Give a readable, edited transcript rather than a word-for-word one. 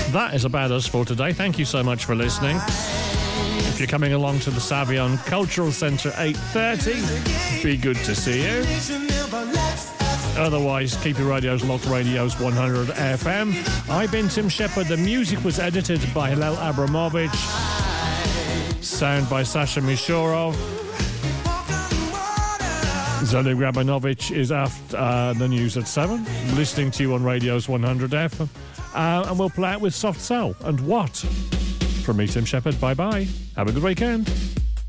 That is about us for today. Thank you so much for listening. If you're coming along to the Savion Cultural Centre 8:30, be good to see you. Otherwise, keep your radios locked, Radios 100 FM. I've been Tim Shepherd. The music was edited by Hillel Abramovich. Sound by Sasha Mishorov. Zoli Grabanovich is after the news at 7, listening to you on Radios 100 FM. And we'll play out with Soft Cell and What? From me, Tim Shepherd, bye-bye. Have a good weekend.